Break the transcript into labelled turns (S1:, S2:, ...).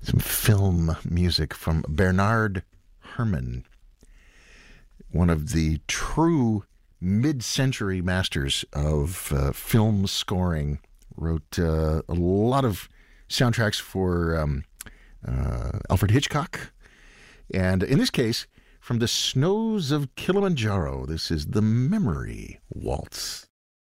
S1: Some film music from Bernard Herrmann, one of the true mid-century masters of film scoring. Wrote a lot of soundtracks for Alfred Hitchcock. And in this case, from the snows of Kilimanjaro, this is the Memory Waltz.